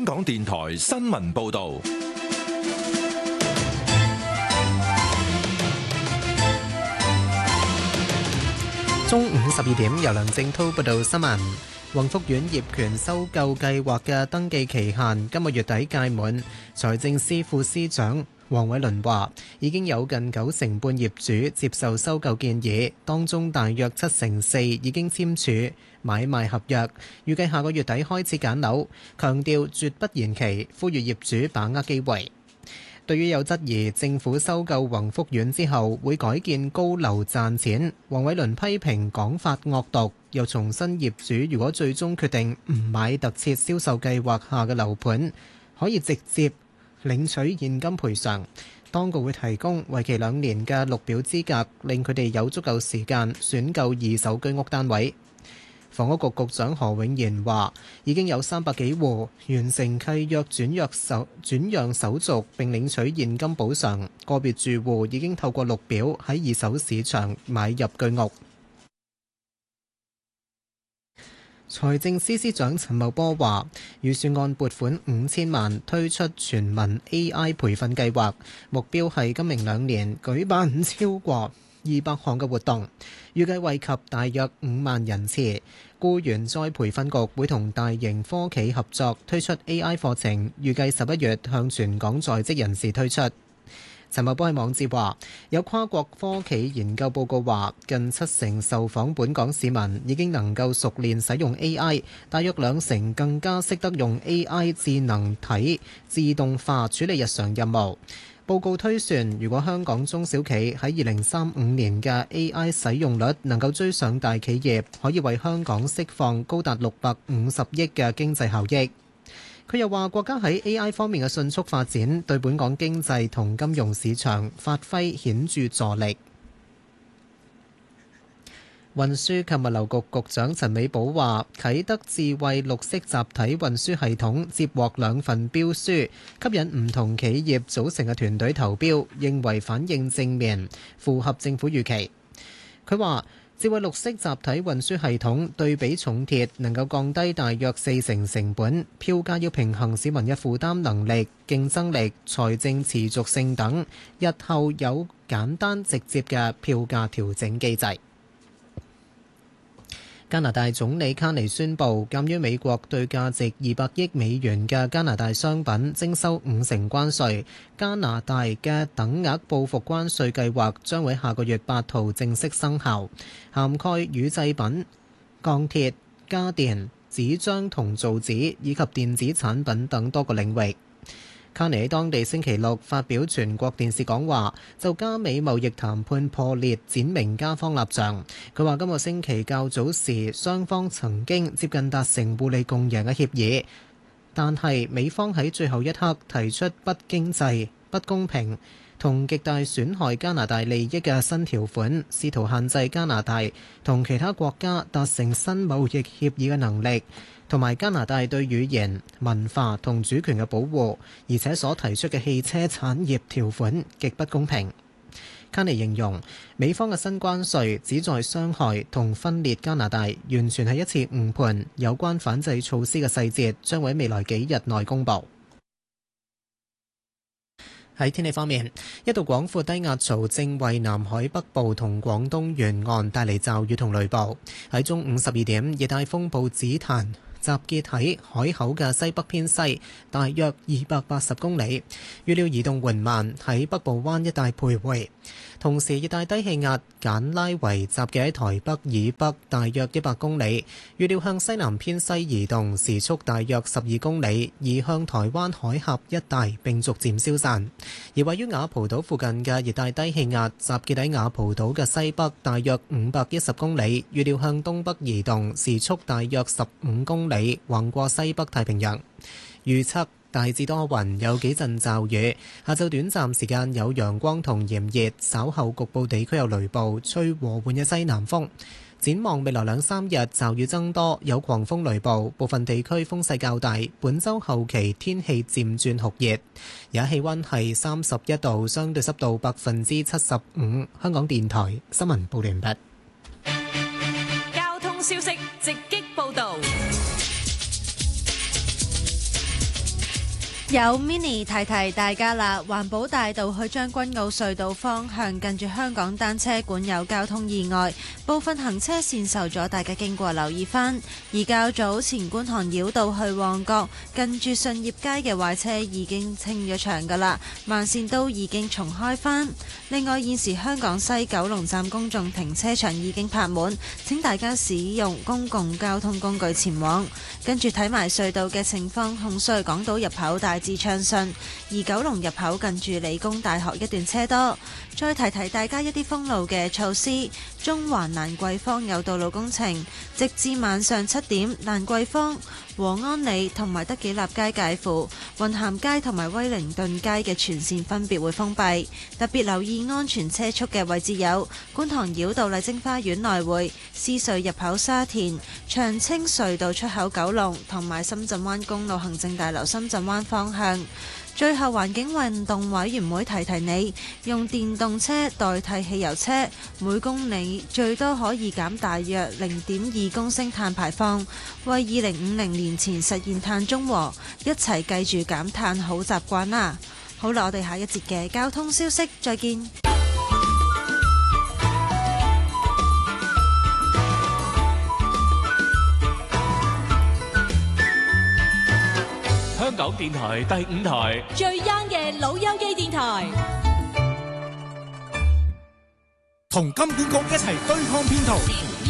香港電台新聞報道。 中午12點，由梁正滔報道新聞。宏福苑業權收購計劃嘅登記期限今個月底屆滿。財政司副司長黃偉綸話，已經有近90%半業主接受收購建議，當中大約74%已經簽署買賣合約，預計下個月底開始揀樓，強調絕不延期，呼籲業主把握機會。對於有質疑政府收購宏福苑之後會改建高樓賺錢，黃偉綸批評講法惡毒，又重申業主如果最終決定唔買特設銷售計劃下嘅樓盤，可以直接領取現金賠償。當局會提供為期2年嘅綠表資格，令佢哋有足夠時間選購二手居屋單位。房屋局局長何永賢話，已經有300幾戶完成契約轉讓手續並領取現金補償，個別住戶已經透過綠表喺二手市場買入居屋。財政司司長陳茂波話，預算案撥款5000萬推出全民 AI 培訓計劃，目標係今明2年舉辦超過200項嘅活動，預計惠及大約5萬人次。僱員再培訓局會同大型科企合作推出 AI 課程，預計11月向全港在職人士推出。陳茂波喺網誌話，有跨國科企研究報告話，近70%受訪本港市民已經能夠熟練使用 AI， 大約20%更加識得用 AI 智能體自動化處理日常任務。報告推算，如果香港中小企喺2035年嘅 AI 使用率能夠追上大企業，可以為香港釋放高達650億嘅經濟效益。佢又話，國家喺 AI 方面嘅迅速發展，對本港經濟同金融市場發揮顯著助力。運輸及物流局局長陳美寶話，啟德智慧綠色集體運輸系統接獲2份標書，吸引唔同企業組成嘅團隊投標，認為反應正面，符合政府預期。佢話，智慧綠色集體運輸系統對比重鐵能夠降低大約40%成本，票價要平衡市民嘅負擔能力、競爭力、財政持續性等，日後有簡單直接嘅票價調整機制。加拿大總理卡尼宣布，鑑於美國對價值200億美元嘅加拿大商品徵收50%關稅，加拿大嘅等額報復關稅計劃將會下個月8號正式生效，涵蓋乳製品、鋼鐵、家電、紙張同造紙以及電子產品等多個領域。卡尼喺當地星期六發表全國電視講話，就加美貿易談判破裂闡明加方立場。佢話今個星期較早時，雙方曾經接近達成互利共贏嘅協議，但係美方喺最後一刻提出不經濟、不公平同極大損害加拿大利益嘅新條款，試圖限制加拿大同其他國家達成新貿易協議嘅能力，同埋加拿大對語言、文化同主權嘅保護，而且所提出嘅汽車產業條款極不公平。卡尼形容美方嘅新關稅旨在傷害同分裂加拿大，完全係一次誤判。有關反制措施嘅細節將會喺未來幾日內公佈。喺天氣方面，一道廣闊低壓槽正為南海北部同廣東沿岸帶嚟驟雨同雷暴。喺中午12點，熱帶風暴紫檀集結喺海口嘅西北偏西，大約280公里，預料移動緩慢，喺北部灣一帶徘徊。同時，熱帶低氣壓簡拉維集結喺台北以北大約100公里，預料向西南偏西移動，時速大約12公里，移向台灣海峽一帶並逐漸消散。而位於雅蒲島附近嘅熱帶低氣壓集結喺雅蒲島嘅西北大約510公里，預料向東北移動，時速大約15公里，橫過西北太平洋。預測大致多雲，有幾陣驟雨。下晝短暫時間有陽光同炎熱，稍後局部地區有雷暴，吹和緩嘅西南風。展望未來2-3日，驟雨增多，有狂風雷暴，部分地區風勢較大。本週後期天氣漸轉酷熱，而家氣溫係31度，相對濕度75%。香港電台新聞報完畢。 交通消息直擊報導。 有 mini 提提大家啦，環保大道去將軍澳隧道方向近住香港單車館有交通意外，部分行車線受阻，大家經過留意返。而較早前觀塘繞道去旺角近住順業街嘅壞車已經清咗場㗎啦，慢線都已經重開返。另外現時香港西九龍站公眾停車場已經泊滿，請大家使用公共交通工具前往。跟住睇埋隧道嘅情況，紅隧港島入口大致暢順，而九龍入口近住理工大學一段車多。再提提大家一啲封路嘅措施，中環蘭桂坊有道路工程，直至晚上7點，蘭桂坊、和安里同埋德己立街介乎雲咸街同埋威靈頓街嘅全線分別會封閉，特別留意安全車速嘅位置有觀塘繞道麗晶花園來回、獅隧入口沙田、長青隧道出口九龍同埋深圳灣公路行政大樓深圳灣方向。最後，環境運動委員會提提你，用電動車代替汽油車，每公里最多可以減大約0.2公升碳排放，為2050年前實現碳中和，一齊記住減碳好習慣啦！好啦，我哋下一節嘅交通消息再見。 香港電台第5台最 young 嘅老友記電台， 同金管局一齊對抗騙徒。